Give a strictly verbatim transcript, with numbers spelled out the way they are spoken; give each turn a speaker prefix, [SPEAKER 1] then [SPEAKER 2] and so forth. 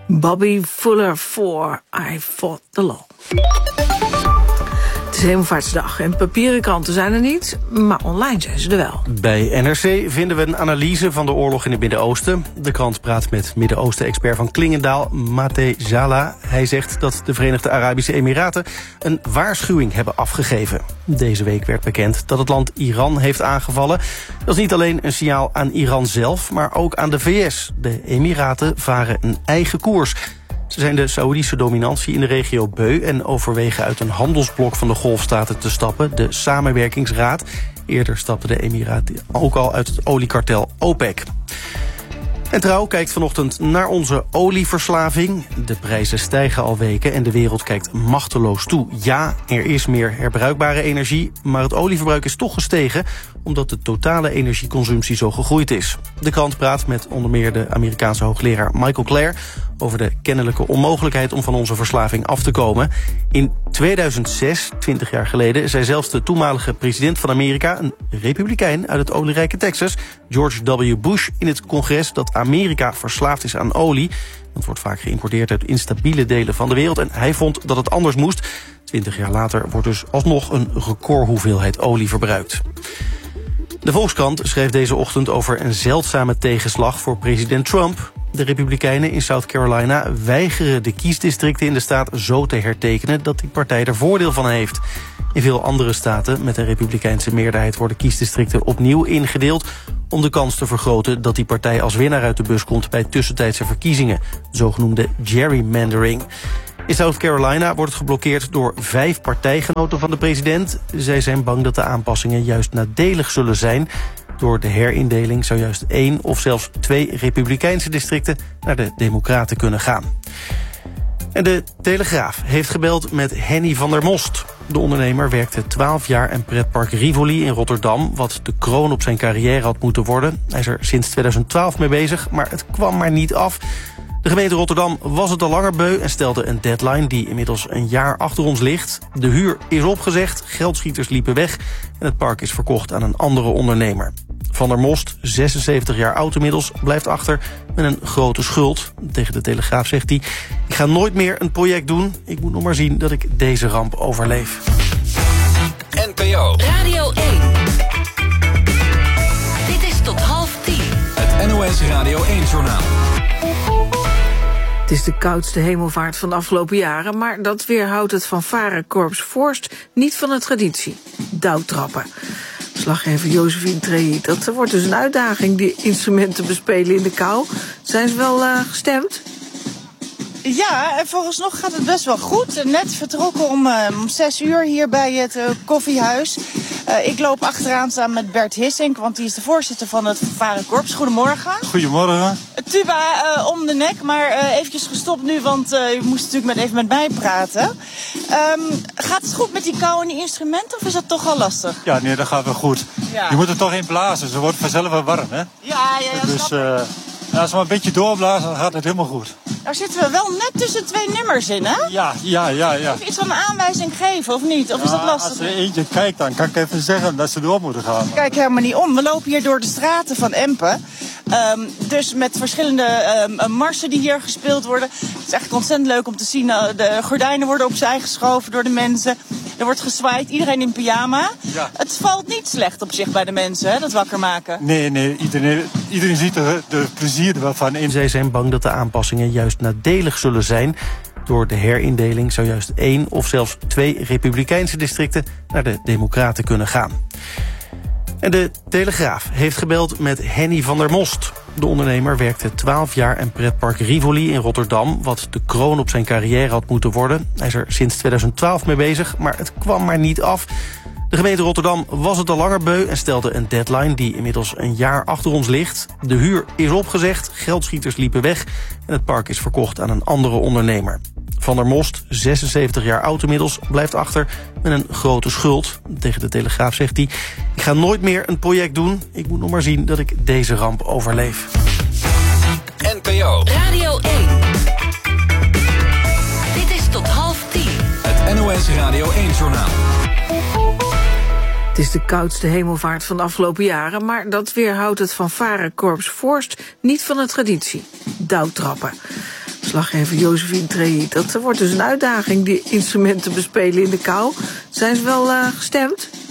[SPEAKER 1] Bobby Fuller voor I Fought the Law. Het is Hemelvaartsdag en papieren kranten zijn er niet, maar online zijn ze er wel.
[SPEAKER 2] Bij N R C vinden we een analyse van de oorlog in het Midden-Oosten. De krant praat met Midden-Oosten-expert van Klingendaal, Mate Zala. Hij zegt dat de Verenigde Arabische Emiraten een waarschuwing hebben afgegeven. Deze week werd bekend dat het land Iran heeft aangevallen. Dat is niet alleen een signaal aan Iran zelf, maar ook aan de V S. De Emiraten varen een eigen koers. Ze zijn de Saoedische dominantie in de regio beu en overwegen uit een handelsblok van de Golfstaten te stappen, de Samenwerkingsraad. Eerder stapten de Emiraten ook al uit het oliekartel OPEC. En Trouw kijkt vanochtend naar onze olieverslaving. De prijzen stijgen al weken en de wereld kijkt machteloos toe. Ja, er is meer herbruikbare energie, maar het olieverbruik is toch gestegen omdat de totale energieconsumptie zo gegroeid is. De krant praat met onder meer de Amerikaanse hoogleraar Michael Clare over de kennelijke onmogelijkheid om van onze verslaving af te komen. In tweeduizend zes, twintig jaar geleden, zei zelfs de toenmalige president van Amerika, een republikein uit het olierijke Texas, George W. Bush, in het congres dat Amerika verslaafd is aan olie. Dat wordt vaak geïmporteerd uit instabiele delen van de wereld en hij vond dat het anders moest. Twintig jaar later wordt dus alsnog een recordhoeveelheid olie verbruikt. De Volkskrant schreef deze ochtend over een zeldzame tegenslag voor president Trump. De Republikeinen in South Carolina weigeren de kiesdistricten in de staat zo te hertekenen dat die partij er voordeel van heeft. In veel andere staten met een republikeinse meerderheid worden kiesdistricten opnieuw ingedeeld om de kans te vergroten dat die partij als winnaar uit de bus komt bij tussentijdse verkiezingen, zogenoemde gerrymandering. In South Carolina wordt het geblokkeerd door vijf partijgenoten van de president. Zij zijn bang dat de aanpassingen juist nadelig zullen zijn. Door de herindeling zou juist één of zelfs twee republikeinse districten naar de Democraten kunnen gaan. En de Telegraaf heeft gebeld met Henny van der Most. De ondernemer werkte twaalf jaar in pretpark Rivoli in Rotterdam, wat de kroon op zijn carrière had moeten worden. Hij is er sinds tweeduizend twaalf mee bezig, maar het kwam maar niet af. De gemeente Rotterdam was het al langer beu en stelde een deadline die inmiddels een jaar achter ons ligt. De huur is opgezegd, geldschieters liepen weg en het park is verkocht aan een andere ondernemer. Van der Most, zesenzeventig jaar oud inmiddels, blijft achter met een grote schuld. Tegen de Telegraaf zegt hij: ik ga nooit meer een project doen. Ik moet nog maar zien dat ik deze ramp overleef.
[SPEAKER 3] N P O
[SPEAKER 4] Radio één. Dit is tot half tien.
[SPEAKER 3] Het N O S Radio één-journaal.
[SPEAKER 1] Het is de koudste hemelvaart van de afgelopen jaren, maar dat weerhoudt het fanfarekorps Voorst niet van de traditie: dauwtrappen. Verslaggever Josephine Trehi, dat wordt dus een uitdaging, die instrumenten bespelen in de kou. Zijn ze wel uh, gestemd?
[SPEAKER 5] Ja, en vooralsnog gaat het best wel goed. Net vertrokken om, uh, om zes uur hier bij het uh, koffiehuis. Uh, ik loop achteraan samen met Bert Hissink, want die is de voorzitter van het fanfarekorps. Goedemorgen.
[SPEAKER 6] Goedemorgen.
[SPEAKER 5] Tuba uh, om de nek, maar uh, eventjes gestopt nu, want uh, u moest natuurlijk met, even met mij praten. Um, gaat het goed met die kou en die instrumenten, of is dat toch al lastig?
[SPEAKER 6] Ja, nee, dat gaat wel goed. Ja. Je moet er toch in blazen, ze wordt vanzelf wel warm, hè?
[SPEAKER 5] Ja, ja, ja.
[SPEAKER 6] Dus uh, als we maar een beetje doorblazen, dan gaat het helemaal goed.
[SPEAKER 5] Daar zitten we wel net tussen twee nummers in, hè?
[SPEAKER 6] Ja, ja, ja, ja.
[SPEAKER 5] Of iets van een aanwijzing geven, of niet? Of
[SPEAKER 6] ja,
[SPEAKER 5] is dat lastig?
[SPEAKER 6] Als er eentje kijkt, dan kan ik even zeggen dat ze door moeten gaan.
[SPEAKER 5] Kijk helemaal niet om. We lopen hier door de straten van Empen. Um, dus met verschillende um, marsen die hier gespeeld worden. Het is eigenlijk ontzettend leuk om te zien. Uh, de gordijnen worden opzij geschoven door de mensen. Er wordt gezwaaid, iedereen in pyjama. Ja. Het valt niet slecht op zich bij de mensen, hè, dat wakker maken.
[SPEAKER 6] Nee, nee, iedereen, iedereen ziet er de plezier ervan in.
[SPEAKER 2] Zij zijn bang dat de aanpassingen juist nadelig zullen zijn. Door de herindeling zou juist één of zelfs twee republikeinse districten naar de Democraten kunnen gaan. En de Telegraaf heeft gebeld met Henny van der Most. De ondernemer werkte twaalf jaar in pretpark Rivoli in Rotterdam, wat de kroon op zijn carrière had moeten worden. Hij is er sinds tweeduizend twaalf mee bezig, maar het kwam maar niet af. De gemeente Rotterdam was het al langer beu en stelde een deadline die inmiddels een jaar achter ons ligt. De huur is opgezegd, geldschieters liepen weg en het park is verkocht aan een andere ondernemer. Van der Most, zesenzeventig jaar oud inmiddels, blijft achter met een grote schuld. Tegen de Telegraaf zegt hij: ik ga nooit meer een project doen. Ik moet nog maar zien dat ik deze ramp overleef.
[SPEAKER 3] N P O
[SPEAKER 4] Radio één. Dit is tot half tien.
[SPEAKER 3] Het N O S Radio één-journaal.
[SPEAKER 1] Het is de koudste hemelvaart van de afgelopen jaren, maar dat weerhoudt het fanfarekorps Voorst niet van de traditie: dauwtrappen. Verslaggever Josephine Trehi. Dat wordt dus een uitdaging, die instrumenten bespelen in de kou. Zijn ze wel uh, gestemd?